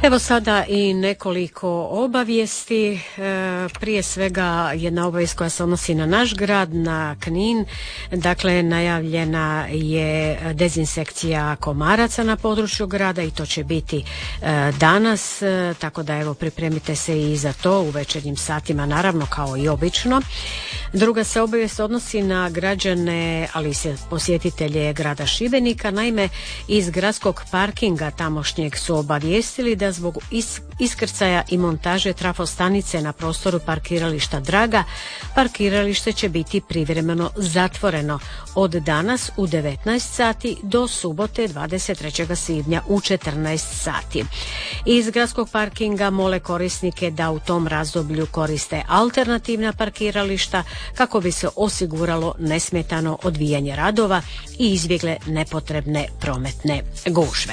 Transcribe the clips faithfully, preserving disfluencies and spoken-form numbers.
Evo sada i nekoliko obavijesti. E, prije svega jedna obavijest koja se odnosi na naš grad, na Knin. Dakle, najavljena je dezinsekcija komaraca na području grada i to će biti e, danas, e, tako da evo pripremite se i za to u večernjim satima, naravno kao i obično. Druga se obavijest odnosi na građane, ali i posjetitelje grada Šibenika. Naime, iz gradskog parkinga tamošnjeg su obavijestili da zbog iskrcaja i montaže trafostanice na prostoru parkirališta Draga, parkiralište će biti privremeno zatvoreno od danas u devetnaest sati do subote dvadeset trećeg svibnja u četrnaest sati. Iz gradskog parkinga mole korisnike da u tom razdoblju koriste alternativna parkirališta kako bi se osiguralo nesmetano odvijanje radova i izbjegle nepotrebne prometne gužve.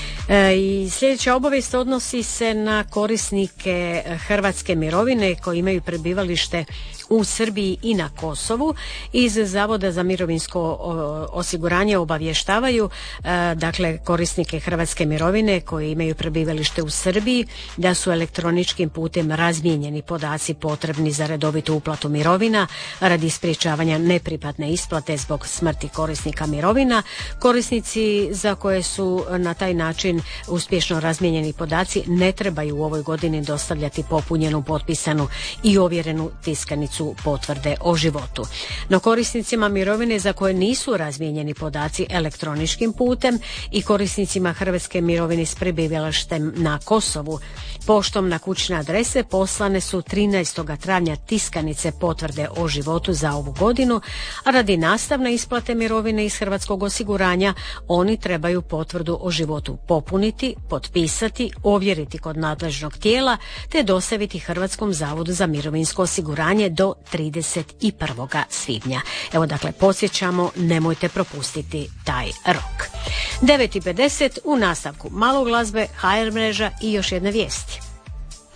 I sljedeća obavijest odnosi se na korisnike hrvatske mirovine koji imaju prebivalište u Srbiji i na Kosovu. Iz Zavoda za mirovinsko osiguranje obavještavaju dakle korisnike hrvatske mirovine koji imaju prebivalište u Srbiji da su elektroničkim putem razmijenjeni podaci potrebni za redovitu uplatu mirovina radi sprječavanja nepripadne isplate zbog smrti korisnika mirovina. Korisnici za koje su na taj način uspješno razmijenjeni podaci ne trebaju u ovoj godini dostavljati popunjenu, potpisanu i ovjerenu tiskanicu potvrde o životu. No korisnicima mirovine za koje nisu razmijenjeni podaci elektroničkim putem i korisnicima hrvatske mirovine s prebivalištem na Kosovu poštom na kućne adrese poslane su trinaestog travnja tiskanice potvrde o životu za ovu godinu, a radi nastavne isplate mirovine iz hrvatskog osiguranja oni trebaju potvrdu o životu popuniti, potpisati, ovjeriti kod nadležnog tijela te dostaviti Hrvatskom zavodu za mirovinsko osiguranje do trideset prvog svibnja. Evo dakle, podsjećamo, nemojte propustiti taj rok. devet i pedeset u nastavku malo glazbe, ha er mreža i još jedne vijesti.